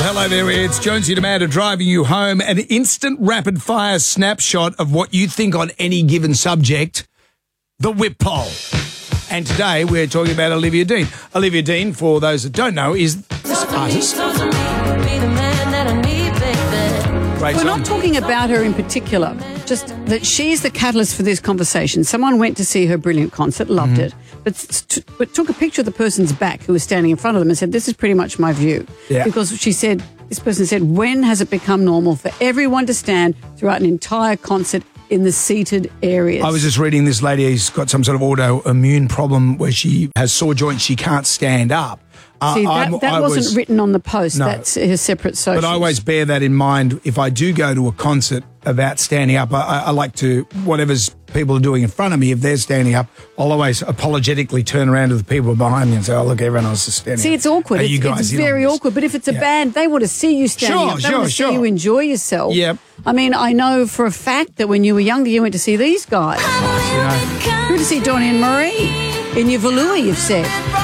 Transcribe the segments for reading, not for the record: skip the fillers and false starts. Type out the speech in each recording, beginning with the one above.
Hello there, it's Jonesy and Amanda driving you home. An instant rapid-fire snapshot of what you think on any given subject, the whip poll. And today we're talking about Olivia Dean. Olivia Dean, for those that don't know, is this artist. We're not talking about her in particular, just that she's the catalyst for this conversation. Someone went to see her brilliant concert, loved it, but took a picture of the person's back who was standing in front of them and said, this is pretty much my view. Yeah. Because this person said, when has it become normal for everyone to stand throughout an entire concert in the seated areas? I was just reading this lady who's got some sort of autoimmune problem where she has sore joints, she can't stand up. See, that wasn't written on the post. No. That's a separate social. But I always bear that in mind if I do go to a concert about standing up. I like to, whatever's people are doing in front of me, if they're standing up, I'll always apologetically turn around to the people behind me and say, oh, look, everyone else is standing up. See, it's awkward. It's very awkward. But if it's a band, they want to see you standing up. They want to see you enjoy yourself. Yep. I mean, I know for a fact that when you were younger, you went to see these guys. You went to see Donnie and Marie in your Valua, you've said.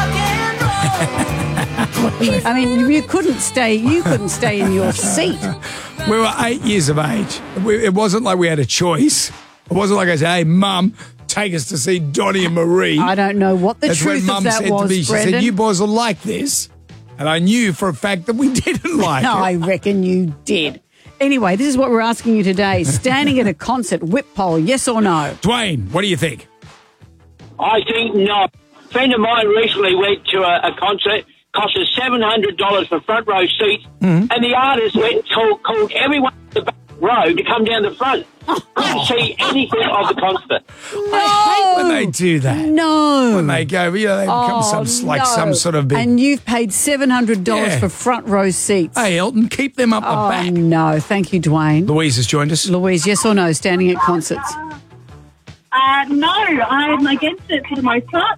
I mean, you couldn't stay in your seat. We were 8 years of age. It wasn't like we had a choice. It wasn't like I said, hey, Mum, take us to see Donnie and Marie. I don't know what the truth of that was, to me, she Brendan. said, you boys will like this. And I knew for a fact that we didn't like it. No, I reckon you did. Anyway, this is what we're asking you today. Standing at a concert, whip poll, yes or no? Dwayne, what do you think? I think not. A friend of mine recently went to a concert, cost us $700 for front row seats, and the artist called everyone in the back row to come down the front. Couldn't see anything of the concert. I hate when they do that. No. When they go, they become some sort of big... And you've paid $700 for front row seats. Hey, Elton, keep them up the back. No, thank you, Dwayne. Louise has joined us. Louise, yes or no, standing at concerts? No, I'm against it for the most part.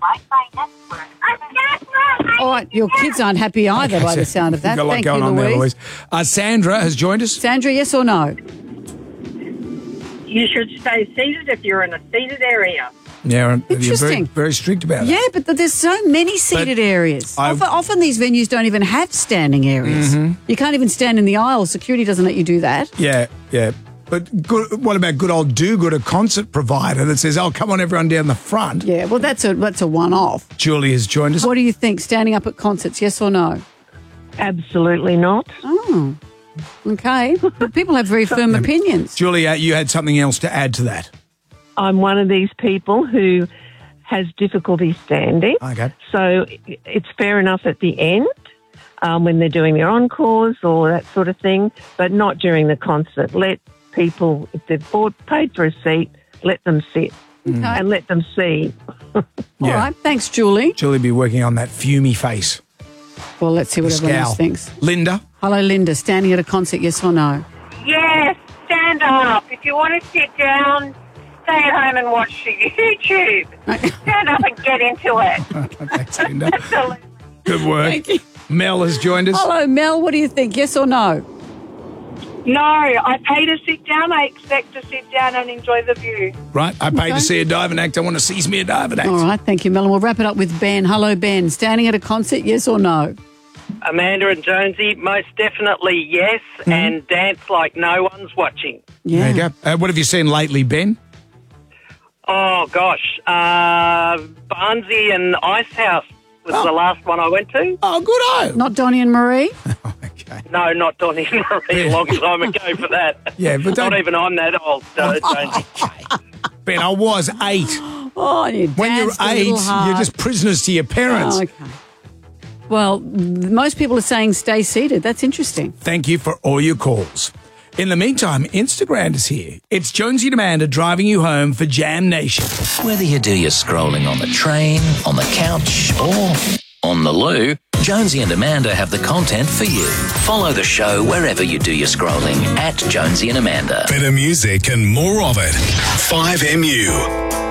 All right, your kids aren't happy either by the sound of that. Thank you, Louise. Sandra has joined us. Sandra, yes or no? You should stay seated if you're in a seated area. Yeah, interesting. You're very strict about it. Yeah, but there's so many seated areas. Often these venues don't even have standing areas. You can't even stand in the aisle. Security doesn't let you do that. Yeah. But what about good old do-gooder concert provider that says, oh, come on, everyone down the front? Yeah, well, that's a one-off. Julie has joined us. What do you think, standing up at concerts, yes or no? Absolutely not. Oh, okay. But people have very firm opinions. Julia, you had something else to add to that. I'm one of these people who has difficulty standing. Okay. So it's fair enough at the end when they're doing their encores or that sort of thing, but not during the concert. Let people, if they've paid for a seat, let them sit and let them see. All right, thanks, Julie. Julie be working on that fumey face. Well, let's see what everyone else thinks. Linda? Hello, Linda. Standing at a concert, yes or no? Yes, stand up. If you want to sit down, stay at home and watch YouTube. Stand up and get into it. Thanks, Linda. Absolutely. Good work. Thank you. Mel has joined us. Hello, Mel. What do you think, yes or no? No, I pay to sit down. I expect to sit down and enjoy the view. Right, I paid to see a diving act. I want to see me a diving act. All right, thank you, Mel. And we'll wrap it up with Ben. Hello, Ben. Standing at a concert, yes or no? Amanda and Jonesy, most definitely yes, and dance like no one's watching. Yeah. There you go. What have you seen lately, Ben? Oh, gosh. Barnsley and Icehouse was the last one I went to. Oh, good. Not Donnie and Marie? Okay. No, not Donnie and Marie, a long time ago for that. Yeah, but not even I'm that old, Jonesy. Ben, I was 8. Oh, you When you're 8, you're just prisoners to your parents. Oh, okay. Well, most people are saying stay seated. That's interesting. Thank you for all your calls. In the meantime, Instagram is here. It's Jonesy and Amanda driving you home for Jam Nation. Whether you do your scrolling on the train, on the couch, or on the loo, Jonesy and Amanda have the content for you. Follow the show wherever you do your scrolling at Jonesy and Amanda. Better music and more of it. 5MU.